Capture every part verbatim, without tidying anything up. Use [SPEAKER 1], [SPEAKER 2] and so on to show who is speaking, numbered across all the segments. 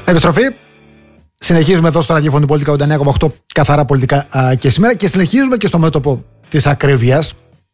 [SPEAKER 1] Επιστροφή. Συνεχίζουμε εδώ στο ραδιόφωνο Πολιτικά ογδόντα εννέα κόμμα οκτώ, καθαρά πολιτικά α, και σήμερα, και συνεχίζουμε και στο μέτωπο της ακρίβειας.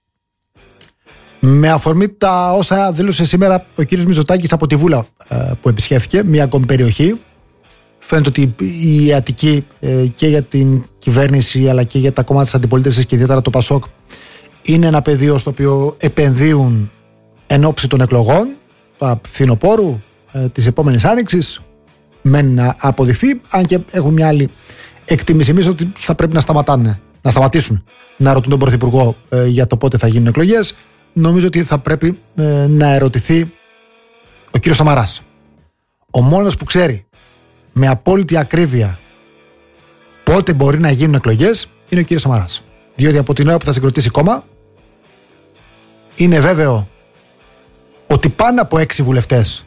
[SPEAKER 1] Με αφορμή τα όσα δήλωσε σήμερα ο κύριος Μητσοτάκης από τη Βούλα α, που επισκέφθηκε, μια ακόμη περιοχή. Φαίνεται ότι η Αττική ε, και για την κυβέρνηση αλλά και για τα κόμματα της αντιπολίτευσης και ιδιαίτερα το ΠΑΣΟΚ είναι ένα πεδίο στο οποίο επενδύουν εν ώψη των εκλογών, τώρα φθινοπόρου, ε, της επόμενης άνοιξης. Μένει να αποδειχθεί, αν και έχουν μια άλλη εκτίμηση εμείς ότι θα πρέπει να σταματάνε, να σταματήσουν να ρωτούν τον Πρωθυπουργό ε, για το πότε θα γίνουν εκλογές. Νομίζω ότι θα πρέπει ε, να ερωτηθεί ο κύριος Σαμαράς. Ο μόνος που ξέρει με απόλυτη ακρίβεια πότε μπορεί να γίνουν εκλογές είναι ο κύριος Σαμαράς. Διότι από την ώρα που θα συγκροτήσει κόμμα, είναι βέβαιο ότι πάνω από έξι βουλευτές,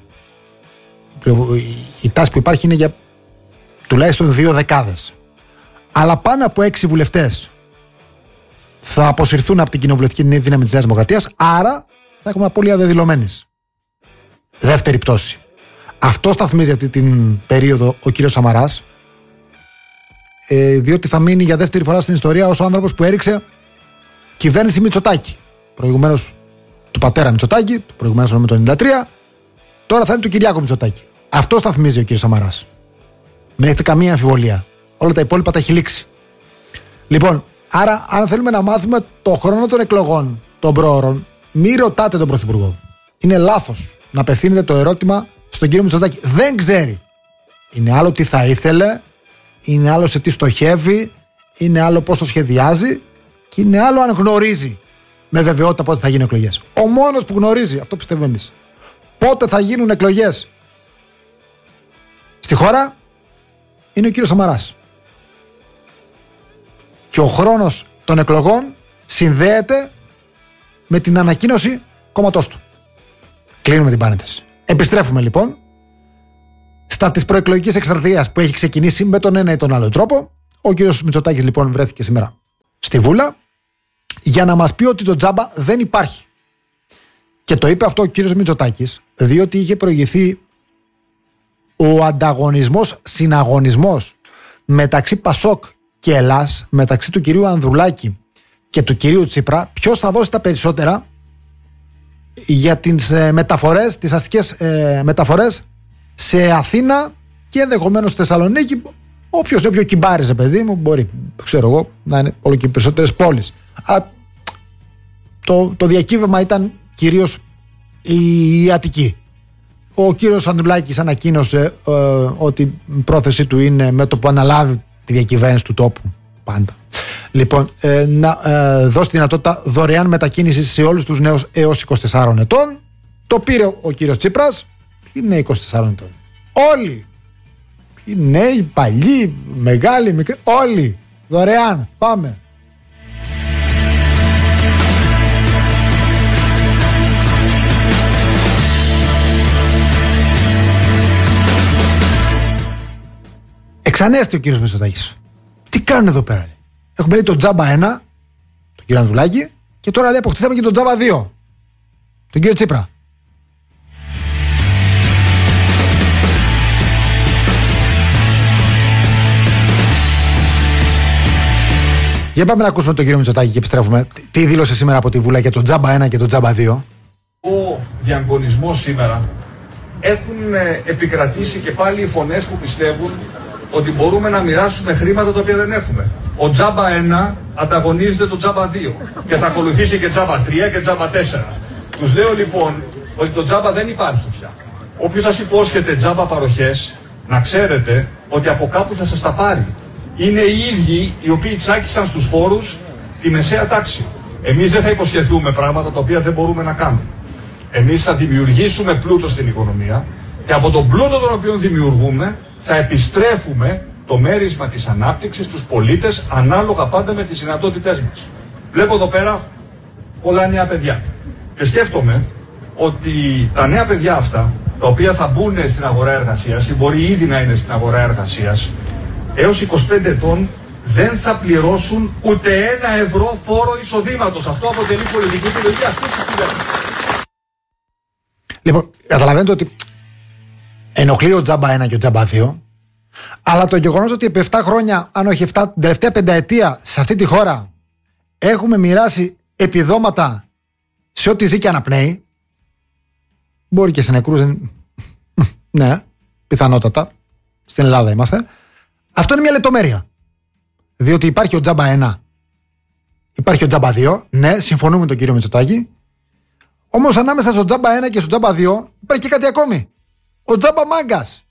[SPEAKER 1] η τάση που υπάρχει είναι για τουλάχιστον δύο δεκάδες, αλλά πάνω από έξι βουλευτές θα αποσυρθούν από την κοινοβουλευτική δύναμη της Νέας Δημοκρατίας, άρα θα έχουμε απώλεια δεδηλωμένης. Δεύτερη πτώση. Αυτό σταθμίζει αυτή την περίοδο ο κύριος Σαμαράς, ε, διότι θα μείνει για δεύτερη φορά στην ιστορία ως ο άνθρωπος που έριξε κυβέρνηση Μητσοτάκη. Προηγουμένως του πατέρα Μητσοτάκη, προηγουμένως με το ενενήντα τρία, τώρα θα είναι του Κυριάκου Μητσοτάκη. Αυτό σταθμίζει ο κύριος Σαμαράς. Δεν έχετε καμία αμφιβολία. Όλα τα υπόλοιπα τα έχει λήξει. Λοιπόν, άρα, αν θέλουμε να μάθουμε το χρόνο των εκλογών των προώρων, μην ρωτάτε τον Πρωθυπουργό. Είναι λάθος να απευθύνετε το ερώτημα στον κύριο Μητσοτάκη. Δεν ξέρει. Είναι άλλο τι θα ήθελε, είναι άλλο σε τι στοχεύει, είναι άλλο πώς το σχεδιάζει και είναι άλλο αν γνωρίζει με βεβαιότητα πότε θα γίνουν εκλογές. Ο μόνος που γνωρίζει, αυτό πιστεύουμε εμείς, πότε θα γίνουν εκλογές στη χώρα είναι ο κύριος Σαμαράς. Και ο χρόνος των εκλογών συνδέεται με την ανακοίνωση κόμματός του. Κλείνουμε την παρένθεση. Επιστρέφουμε λοιπόν στα της προεκλογικής εκστρατείας που έχει ξεκινήσει με τον ένα ή τον άλλο τρόπο. Ο κύριος Μητσοτάκης λοιπόν βρέθηκε σήμερα στη Βούλα για να μας πει ότι το τζάμπα δεν υπάρχει. Και το είπε αυτό ο κύριος Μητσοτάκης διότι είχε προηγηθεί ο ανταγωνισμός, συναγωνισμός μεταξύ Πασόκ και Ελλάς, μεταξύ του κυρίου Ανδρουλάκη και του κυρίου Τσίπρα, ποιος θα δώσει τα περισσότερα για τις ε, μεταφορές, τις αστικές ε, μεταφορές σε Αθήνα και ενδεχομένως στη Θεσσαλονίκη. Όποιος είναι πιο κυμπάριζε, παιδί μου, μπορεί, ξέρω εγώ, να είναι όλο και περισσότερες πόλεις. Αλλά το, το διακύβευμα ήταν κυρίως η, η Αττική. Ο κύριος Ανδρουλάκης ανακοίνωσε ε, ότι η πρόθεσή του είναι με το που αναλάβει τη διακυβέρνηση του τόπου πάντα. Λοιπόν, ε, να ε, δώσει τη δυνατότητα δωρεάν μετακίνησης σε όλους τους νέους έως είκοσι τεσσάρων ετών. Το πήρε ο κύριος Τσίπρας. Είναι είκοσι τεσσάρων ετών. Όλοι. Οι νέοι, παλιοί, μεγάλοι, μικροί. Όλοι. Δωρεάν. Πάμε. Εξανέστη ο κύριος Μητσοτάκης. Τι κάνουν εδώ πέρα? Έχουμε λέει το τζάμπα ένα, τον κύριο Ανδρουλάκη, και τώρα λέει αποκτήσαμε και το τζάμπα δύο, τον κύριο Τσίπρα. Για πάμε να ακούσουμε τον κύριο Μητσοτάκη και επιστρέφουμε. Τι δήλωσε σήμερα από τη Βουλή για το τζάμπα ένα και το τζάμπα δύο.
[SPEAKER 2] Ο διαγωνισμός σήμερα έχουν επικρατήσει και πάλι οι φωνές που πιστεύουν ότι μπορούμε να μοιράσουμε χρήματα τα οποία δεν έχουμε. Ο τζάμπα ένα ανταγωνίζεται το τζάμπα δύο και θα ακολουθήσει και τζάμπα τρία και τζάμπα τέσσερα. Τους λέω λοιπόν ότι το τζάμπα δεν υπάρχει πια. Όποιος σας υπόσχεται τζάμπα παροχές, να ξέρετε ότι από κάπου θα σας τα πάρει. Είναι οι ίδιοι οι οποίοι τσάκισαν στους φόρους τη μεσαία τάξη. Εμείς δεν θα υποσχεθούμε πράγματα τα οποία δεν μπορούμε να κάνουμε. Εμείς θα δημιουργήσουμε πλούτο στην οικονομία και από τον πλούτο τον οποίο δημιουργούμε θα επιστρέφουμε το μέρισμα της ανάπτυξης στους πολίτες ανάλογα πάντα με τις δυνατότητές μας. Βλέπω εδώ πέρα πολλά νέα παιδιά και σκέφτομαι ότι τα νέα παιδιά αυτά, τα οποία θα μπουν στην αγορά εργασίας ή μπορεί ήδη να είναι στην αγορά εργασίας, έως είκοσι πέντε ετών δεν θα πληρώσουν ούτε ένα ευρώ φόρο εισοδήματος. Αυτό αποτελεί πολιτική επιλογή αυτής της κυβέρνησης.
[SPEAKER 1] Λοιπόν, καταλαβαίνετε ότι ενοχλεί ο τζάμπα ένα και ο τζάμπα δύο. Αλλά το γεγονός ότι επί επτά χρόνια, αν όχι επτά, την τελευταία πενταετία σε αυτή τη χώρα έχουμε μοιράσει επιδόματα σε ό,τι ζει και αναπνέει. Μπορεί και σε νεκρούς. Ναι, πιθανότατα. Στην Ελλάδα είμαστε. Αυτό είναι μια λεπτομέρεια. Διότι υπάρχει ο τζάμπα ένα, υπάρχει ο τζάμπα δύο. Ναι, συμφωνούμε με τον κύριο Μητσοτάκη. Όμως ανάμεσα στο τζάμπα ένα και στο τζάμπα δύο υπάρχει και κάτι ακόμη. Ο τζάμπα μάγκας.